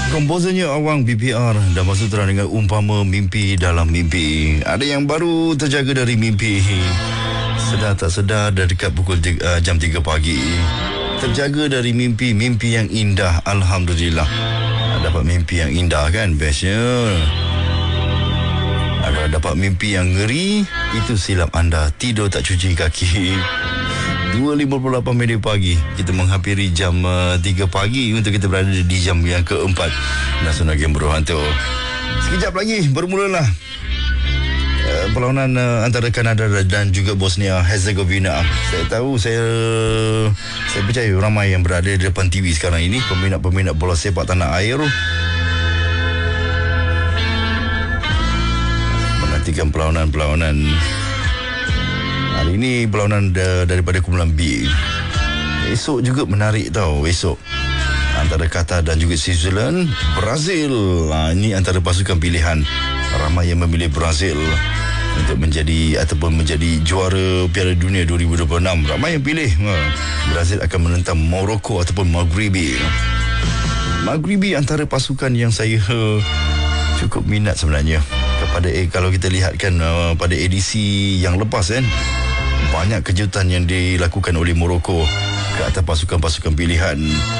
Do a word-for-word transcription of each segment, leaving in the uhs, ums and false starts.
Komposernya Awang B P R dan masuk terang dengan umpama mimpi dalam mimpi. Ada yang baru terjaga dari mimpi. Sedar tak sedar dah dekat pukul tiga, uh, jam tiga pagi. Terjaga dari mimpi, mimpi yang indah. Alhamdulillah. Dapat mimpi yang indah kan, bestnya. Kalau dapat mimpi yang ngeri, itu silap anda. Tidur tak cuci kaki. dua lima puluh lapan minit pagi, kita menghampiri jam uh, tiga pagi untuk kita berada di jam yang keempat Nasional Game Berhantu. Sekejap lagi bermulalah uh, perlawanan uh, antara Kanada dan juga Bosnia Herzegovina. Saya tahu, saya saya percaya ramai yang berada di depan T V sekarang ini, peminat-peminat bola sepak tanah air, menantikan perlawanan-perlawanan. Hari ini perlawanan da- daripada kumpulan B. Esok juga menarik tau, esok antara Qatar dan juga Switzerland. Brazil, ha, ini antara pasukan pilihan. Ramai yang memilih Brazil untuk menjadi ataupun menjadi juara Piala Dunia dua ribu dua puluh enam. Ramai yang pilih ha, Brazil akan menentang Morocco ataupun Maghribi. Maghribi antara pasukan yang saya uh, cukup minat sebenarnya. Kepada eh, kalau kita lihat kan uh, pada edisi yang lepas kan, banyak kejutan yang dilakukan oleh Morocco ke atas pasukan-pasukan pilihan.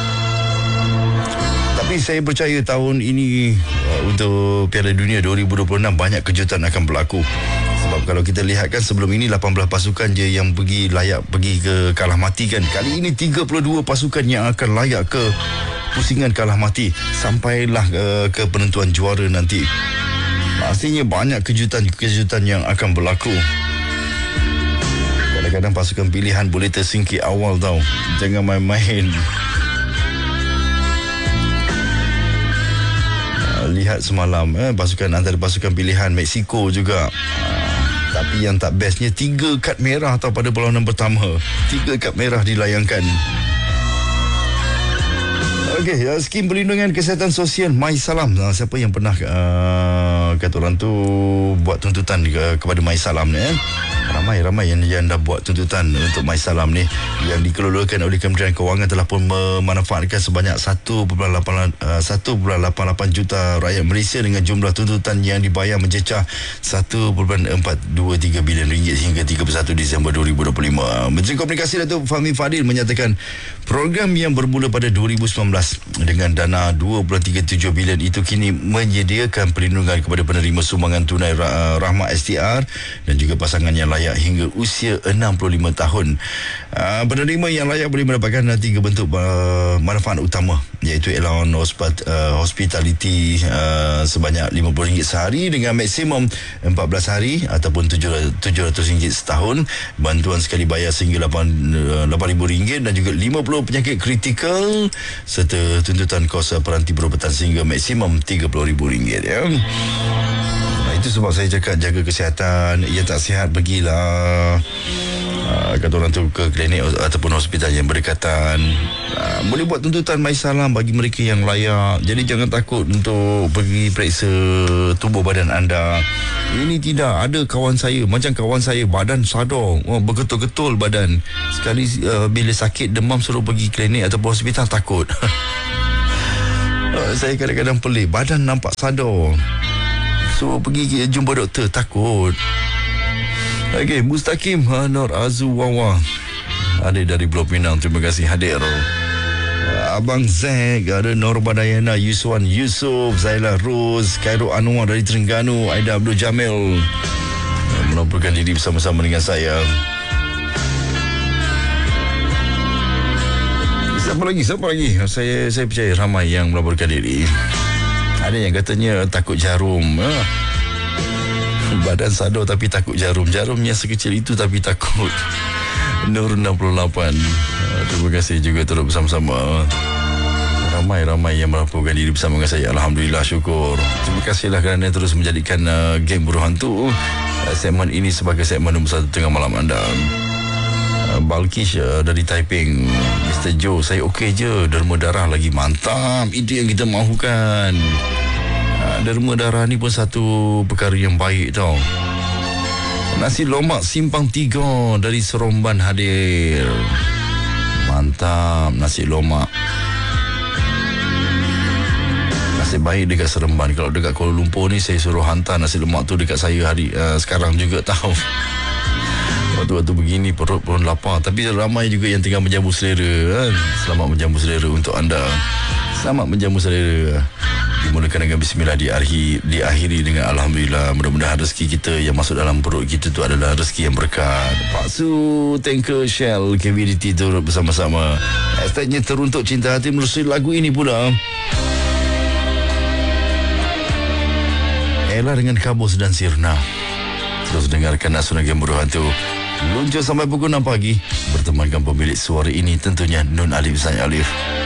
Tapi saya percaya tahun ini uh, untuk Piala Dunia dua ribu dua puluh enam banyak kejutan akan berlaku. Sebab kalau kita lihat kan sebelum ini lapan belas pasukan je yang pergi layak pergi ke kalah mati kan. Kali ini tiga puluh dua pasukan yang akan layak ke pusingan kalah mati sampailah uh, ke penentuan juara nanti. Pastinya banyak kejutan-kejutan yang akan berlaku. Kadang-kadang pasukan pilihan boleh tersingkir awal tau. Jangan main-main. Uh, lihat semalam eh, pasukan antara pasukan pilihan Mexico juga. Uh, tapi yang tak bestnya, tiga kad merah tau pada perlawanan pertama. Tiga kad merah dilayangkan. Okey, uh, skim perlindungan kesihatan sosial MySalam. Uh, siapa yang pernah uh, kata orang tu buat tuntutan uh, kepada MySalam ni eh? Ramai-ramai yang, yang dah buat tuntutan untuk MySalam ni, yang dikelolakan oleh Kementerian Kewangan telah pun memanfaatkan sebanyak satu perpuluhan lapan lapan juta rakyat Malaysia dengan jumlah tuntutan yang dibayar mencecah satu perpuluhan empat dua tiga bilion ringgit hingga tiga puluh satu Disember dua ribu dua puluh lima. Menteri Komunikasi Datuk Fahmi Fadil menyatakan program yang bermula pada dua ribu sembilan belas dengan dana dua perpuluhan tiga tujuh bilion itu kini menyediakan perlindungan kepada penerima sumbangan tunai rahmat S T R dan juga pasangan yang layak hingga usia enam puluh lima tahun. Uh, penerima yang layak boleh mendapatkan uh, tiga bentuk uh, manfaat utama, iaitu allowance hospat, uh, hospitality uh, sebanyak lima puluh ringgit sehari dengan maksimum empat belas hari ataupun tujuh ratus ringgit setahun, bantuan sekali bayar sehingga lapan ribu ringgit dan juga lima puluh penyakit kritikal serta tuntutan kos peranti perubatan sehingga maksimum tiga puluh ribu ringgit ya. Itu sebab saya cakap jaga kesihatan. Yang tak sihat pergilah uh, kata orang tu ke klinik ataupun hospital yang berdekatan. uh, Boleh buat tuntutan MySalam bagi mereka yang layak. Jadi jangan takut untuk pergi periksa tubuh badan anda. Ini tidak. Ada kawan saya, macam kawan saya badan sadar, oh, bergetul-getul badan. Sekali uh, bila sakit demam suruh pergi klinik ataupun hospital takut. uh, Saya kadang-kadang pelik, badan nampak sadar, so pergi jumpa doktor takut. Okey, Mustaqim ha, Nur Azuwawa ada dari Pulau Pinang, terima kasih hadir. Abang Zack, ada Norma Dayana, Yuswan Yusof, Zaila Rose, Khairul Anwar dari Terengganu, Aida Abdul Jamil melaporkan diri bersama-sama dengan saya. Siapa lagi? Siapa lagi? Saya saya percaya ramai yang melaporkan diri. Ada yang katanya takut jarum. Ha? Badan sadar tapi takut jarum. Jarumnya sekecil itu tapi takut. Nur enam puluh lapan. Ha, terima kasih juga turut bersama-sama. Ramai-ramai yang melaporkan diri bersama dengan saya. Alhamdulillah, syukur. Terima kasihlah kerana terus menjadikan uh, Geng Berhantu uh, segmen ini sebagai segmen nombor satu tengah malam anda. Balkish uh, dari Taiping, Mister Joe, saya okey je. Derma darah lagi mantap. Itu yang kita mahukan. uh, Derma darah ni pun satu perkara yang baik tau. Nasi lomak simpang tiga dari Seromban hadir. Mantap nasi lomak. Nasib baik dekat Seremban. Kalau dekat Kuala Lumpur ni, saya suruh hantar nasi lemak tu dekat saya hari uh, sekarang juga tahu. Waktu-waktu begini perut pun lapar. Tapi ramai juga yang tengah menjamu selera kan? Selamat menjamu selera untuk anda. Selamat menjamu selera. Dimulakan dengan bismillah, diakhiri, diakhiri dengan alhamdulillah. Mudah-mudahan rezeki kita yang masuk dalam perut kita tu adalah rezeki yang berkat. Pak Su, Tanker, Shell, K B D T turut bersama-sama. Hashtagnya teruntuk cinta hati melalui lagu ini pula. Ella dengan Kabus dan Sirna. Terus dengarkan Asunan Game Berhantu. Luncur sampai pukul enam pagi. Bertemankan pemilik suara ini tentunya Nun Alif Zain Alif.